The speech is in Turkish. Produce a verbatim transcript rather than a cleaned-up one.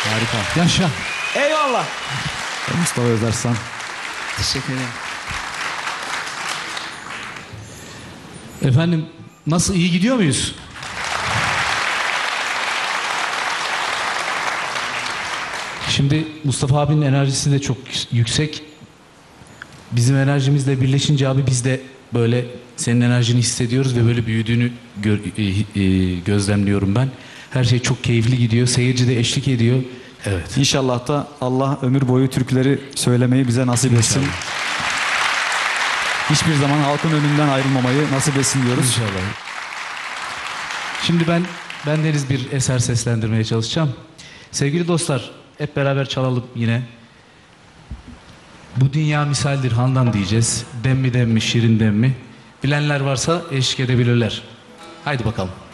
Harika. Yaşa. Eyvallah. Mustafa Özersan. Teşekkür ederim. Efendim nasıl, iyi gidiyor muyuz? Şimdi Mustafa abinin enerjisi de çok yüksek. Bizim enerjimizle birleşince abi biz de böyle senin enerjini hissediyoruz ve böyle büyüdüğünü gö e, e, gözlemliyorum ben. Her şey çok keyifli gidiyor. Seyirci de eşlik ediyor. Evet. İnşallah da Allah ömür boyu türküleri söylemeyi bize nasip etsin. İnşallah. Hiçbir zaman halkın önünden ayrılmamayı nasip etsin diyoruz. İnşallah. Şimdi ben bendeniz bir eser seslendirmeye çalışacağım. Sevgili dostlar, hep beraber çalalım yine. Bu dünya misaldir Handan diyeceğiz. Dem mi dem mi, şirin dem mi? Bilenler varsa eşlik edebilirler. Haydi bakalım.